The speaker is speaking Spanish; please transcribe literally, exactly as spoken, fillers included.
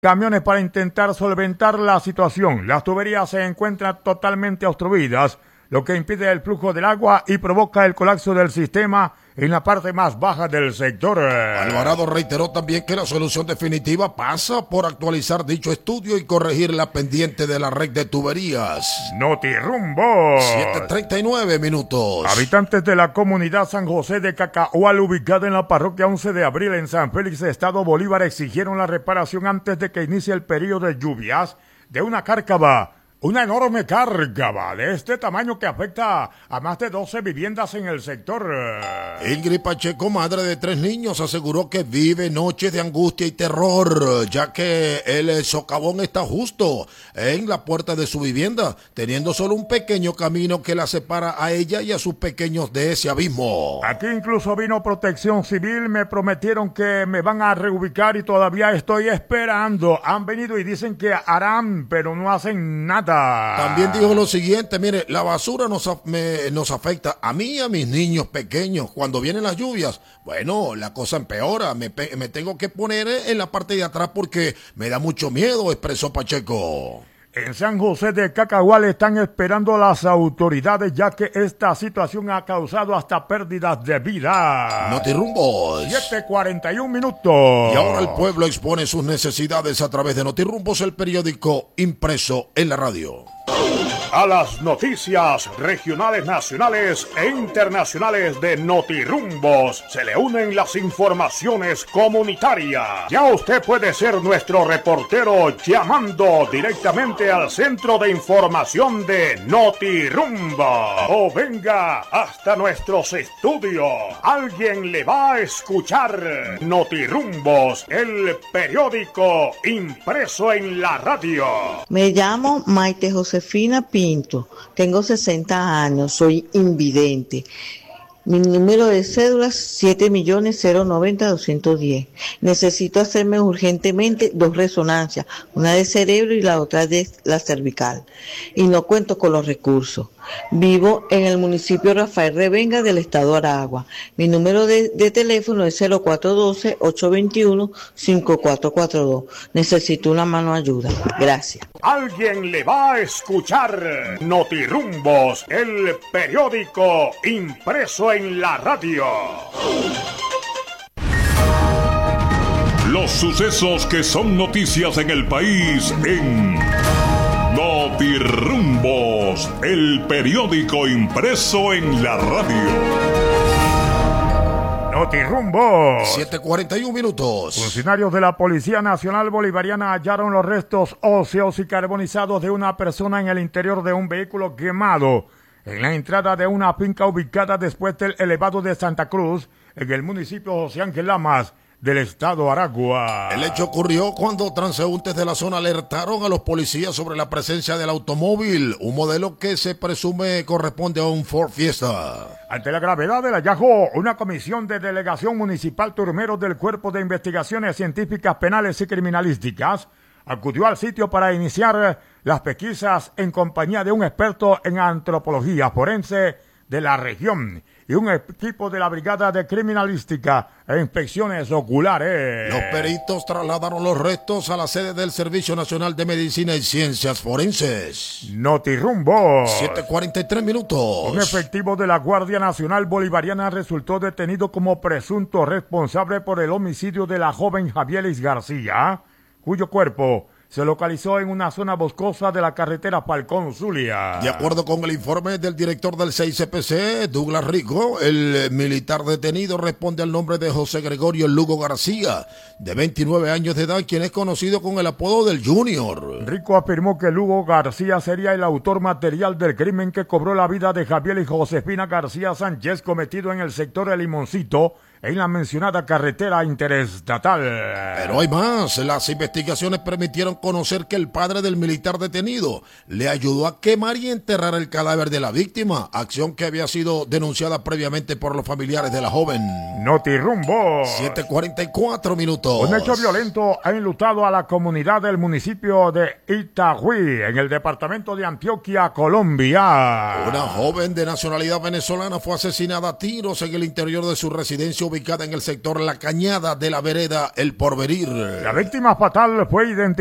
camiones para intentar solventar la situación. Las tuberías se encuentran totalmente obstruidas, lo que impide el flujo del agua y provoca el colapso del sistema en la parte más baja del sector. Alvarado reiteró también que la solución definitiva pasa por actualizar dicho estudio y corregir la pendiente de la red de tuberías. Notirumbo. siete treinta y nueve minutos. Habitantes de la comunidad San José de Cacahual, ubicada en la parroquia once de abril en San Félix, Estado Bolívar, exigieron la reparación antes de que inicie el periodo de lluvias de una cárcava. Una enorme cárcava de este tamaño que afecta a más de doce viviendas en el sector. Ingrid Pacheco, madre de tres niños, aseguró que vive noches de angustia y terror, ya que el socavón está justo en la puerta de su vivienda, teniendo solo un pequeño camino que la separa a ella y a sus pequeños de ese abismo. Aquí incluso vino Protección Civil, me prometieron que me van a reubicar y todavía estoy esperando. Han venido y dicen que harán, pero no hacen nada. También dijo lo siguiente: mire, la basura nos, me, nos afecta a mí y a mis niños pequeños. Cuando vienen las lluvias, bueno, la cosa empeora. Me, me tengo que poner en la parte de atrás porque me da mucho miedo, expresó Pacheco. En San José de Cacahual están esperando las autoridades, ya que esta situación ha causado hasta pérdidas de vida. Notirumbos. siete cuarenta y un minutos. Y ahora el pueblo expone sus necesidades a través de Notirumbos, el periódico impreso en la radio. A las noticias regionales, nacionales e internacionales de Notirumbos se le unen las informaciones comunitarias. Ya usted puede ser nuestro reportero llamando directamente al centro de información de Notirumbos. O venga hasta nuestros estudios. Alguien le va a escuchar. Notirumbos, el periódico impreso en la radio. Me llamo Maite Josefina Pinto, tengo sesenta años, soy invidente. Mi número de cédula es siete millones cero noventa doscientos diez. Necesito hacerme urgentemente dos resonancias, una de cerebro y la otra de la cervical. Y no cuento con los recursos. Vivo en el municipio Rafael Revenga del estado Aragua. Mi número de, de teléfono es cero cuatro uno dos, ocho dos uno, cinco cuatro cuatro dos. Necesito una mano ayuda. Gracias. Alguien le va a escuchar. Notirumbos, el periódico impreso en la radio. Los sucesos que son noticias en el país en Notirumbos, el periódico impreso en la radio. Notirumbos. siete cuarenta y un minutos. Funcionarios de la Policía Nacional Bolivariana hallaron los restos óseos y carbonizados de una persona en el interior de un vehículo quemado en la entrada de una finca ubicada después del elevado de Santa Cruz, en el municipio José Ángel Lamas del estado Aragua. El hecho ocurrió cuando transeúntes de la zona alertaron a los policías sobre la presencia del automóvil, un modelo que se presume corresponde a un Ford Fiesta. Ante la gravedad del hallazgo, una comisión de delegación municipal turmero del Cuerpo de Investigaciones Científicas Penales y Criminalísticas acudió al sitio para iniciar las pesquisas en compañía de un experto en antropología forense de la región y un equipo de la Brigada de Criminalística e Inspecciones Oculares. Los peritos trasladaron los restos a la sede del Servicio Nacional de Medicina y Ciencias Forenses. Notirumbo. siete cuarenta y tres minutos. Un efectivo de la Guardia Nacional Bolivariana resultó detenido como presunto responsable por el homicidio de la joven Javielis García, cuyo cuerpo se localizó en una zona boscosa de la carretera Falcón-Zulia. De acuerdo con el informe del director del seis C P C, Douglas Rico, el militar detenido responde al nombre de José Gregorio Lugo García, de veintinueve años de edad, quien es conocido con el apodo del Junior. Rico afirmó que Lugo García sería el autor material del crimen que cobró la vida de Javier y Josefina García Sánchez, cometido en el sector de Limoncito, en la mencionada carretera interestatal. Pero hay más. Las investigaciones permitieron conocer que el padre del militar detenido le ayudó a quemar y enterrar el cadáver de la víctima, acción que había sido denunciada previamente por los familiares de la joven. Notirumbo. siete cuarenta y cuatro minutos. Un hecho violento ha enlutado a la comunidad del municipio de Itagüí, en el departamento de Antioquia, Colombia. Una joven de nacionalidad venezolana fue asesinada a tiros en el interior de su residencia ubicada en el sector La Cañada de la vereda El Porvenir. La víctima fatal fue identificada